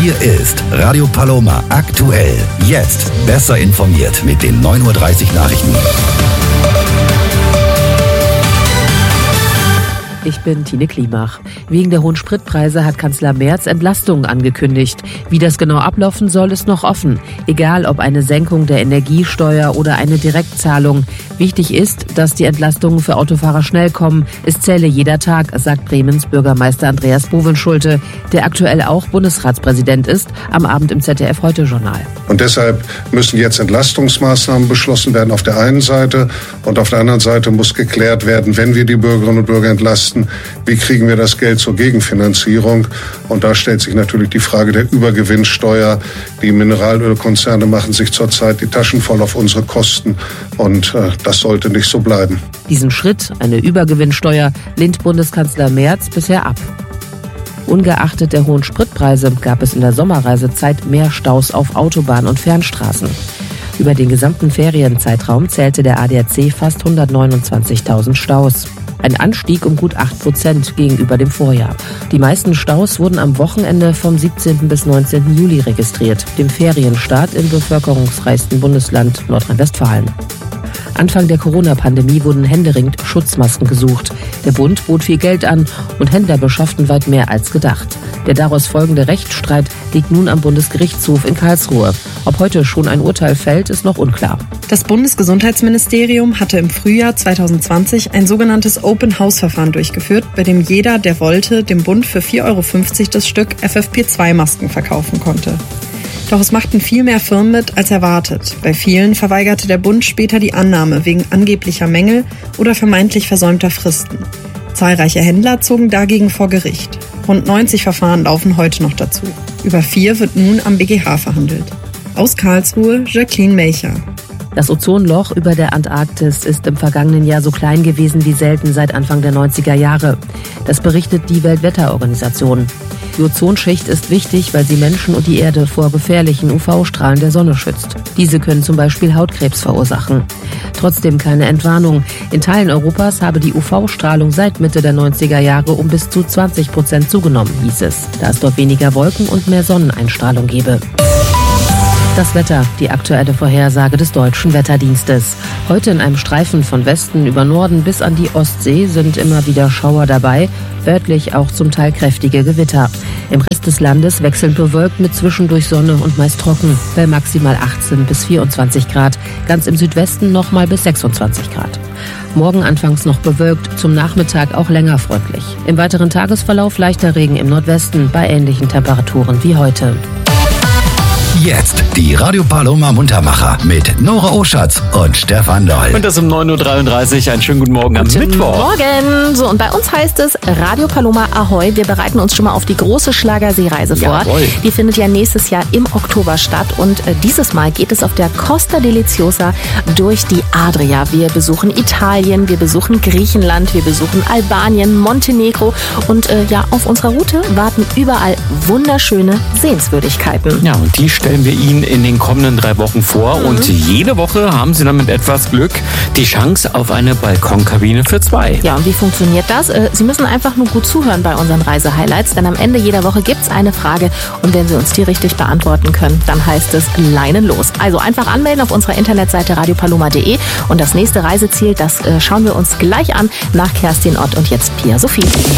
Hier ist Radio Paloma aktuell. Jetzt besser informiert mit den 9:30 Uhr Nachrichten. Ich bin Tine Klimach. Wegen der hohen Spritpreise hat Kanzler Merz Entlastungen angekündigt. Wie das genau ablaufen soll, ist noch offen. Egal ob eine Senkung der Energiesteuer oder eine Direktzahlung. Wichtig ist, dass die Entlastungen für Autofahrer schnell kommen. Es zähle jeder Tag, sagt Bremens Bürgermeister Andreas Bovenschulte, der aktuell auch Bundesratspräsident ist, am Abend im ZDF-Heute-Journal. Und deshalb müssen jetzt Entlastungsmaßnahmen beschlossen werden auf der einen Seite. Und auf der anderen Seite muss geklärt werden, wenn wir die Bürgerinnen und Bürger entlasten, wie kriegen wir das Geld zur Gegenfinanzierung? Und da stellt sich natürlich die Frage der Übergewinnsteuer. Die Mineralölkonzerne machen sich zurzeit die Taschen voll auf unsere Kosten. Und das sollte nicht so bleiben. Diesen Schritt, eine Übergewinnsteuer, lehnt Bundeskanzler Merz bisher ab. Ungeachtet der hohen Spritpreise gab es in der Sommerreisezeit mehr Staus auf Autobahn- und Fernstraßen. Über den gesamten Ferienzeitraum zählte der ADAC fast 129.000 Staus. Ein Anstieg um gut 8% gegenüber dem Vorjahr. Die meisten Staus wurden am Wochenende vom 17. bis 19. Juli registriert, dem Ferienstart im bevölkerungsreichsten Bundesland Nordrhein-Westfalen. Anfang der Corona-Pandemie wurden händeringend Schutzmasken gesucht. Der Bund bot viel Geld an und Händler beschafften weit mehr als gedacht. Der daraus folgende Rechtsstreit liegt nun am Bundesgerichtshof in Karlsruhe. Ob heute schon ein Urteil fällt, ist noch unklar. Das Bundesgesundheitsministerium hatte im Frühjahr 2020 ein sogenanntes Open-House-Verfahren durchgeführt, bei dem jeder, der wollte, dem Bund für 4,50 € das Stück FFP2-Masken verkaufen konnte. Doch es machten viel mehr Firmen mit als erwartet. Bei vielen verweigerte der Bund später die Annahme wegen angeblicher Mängel oder vermeintlich versäumter Fristen. Zahlreiche Händler zogen dagegen vor Gericht. Rund 90 Verfahren laufen heute noch dazu. Über 4 wird nun am BGH verhandelt. Aus Karlsruhe, Jacqueline Melcher. Das Ozonloch über der Antarktis ist im vergangenen Jahr so klein gewesen wie selten seit Anfang der 90er Jahre. Das berichtet die Weltwetterorganisation. Die Ozonschicht ist wichtig, weil sie Menschen und die Erde vor gefährlichen UV-Strahlen der Sonne schützt. Diese können zum Beispiel Hautkrebs verursachen. Trotzdem keine Entwarnung. In Teilen Europas habe die UV-Strahlung seit Mitte der 90er Jahre um bis zu 20% zugenommen, hieß es, da es dort weniger Wolken und mehr Sonneneinstrahlung gebe. Das Wetter, die aktuelle Vorhersage des Deutschen Wetterdienstes. Heute in einem Streifen von Westen über Norden bis an die Ostsee sind immer wieder Schauer dabei, örtlich auch zum Teil kräftige Gewitter. Im Rest des Landes wechselnd bewölkt mit zwischendurch Sonne und meist trocken, bei maximal 18 bis 24 Grad, ganz im Südwesten nochmal bis 26 Grad. Morgen anfangs noch bewölkt, zum Nachmittag auch länger freundlich. Im weiteren Tagesverlauf leichter Regen im Nordwesten bei ähnlichen Temperaturen wie heute. Jetzt die Radio Paloma Muntermacher mit Nora Oschatz und Stefan Loll. Und das um 9:33 Uhr. Einen schönen guten Morgen am Mittwoch. Morgen. So, und bei uns heißt es Radio Paloma Ahoi. Wir bereiten uns schon mal auf die große Schlagerseereise vor. Jawohl. Die findet ja nächstes Jahr im Oktober statt. Und dieses Mal geht es auf der Costa Deliciosa durch die Adria. Wir besuchen Italien, wir besuchen Griechenland, wir besuchen Albanien, Montenegro. Und auf unserer Route warten überall wunderschöne Sehenswürdigkeiten. Ja, und die stellen wir Ihnen in den kommenden 3 Wochen vor. Und jede Woche haben Sie dann mit etwas Glück die Chance auf eine Balkonkabine für 2. Ja, und wie funktioniert das? Sie müssen einfach nur gut zuhören bei unseren Reisehighlights, denn am Ende jeder Woche gibt's eine Frage und wenn Sie uns die richtig beantworten können, dann heißt es Leinen los. Also einfach anmelden auf unserer Internetseite radiopaloma.de und das nächste Reiseziel, das schauen wir uns gleich an nach Kerstin Ott und jetzt Pia Sophie.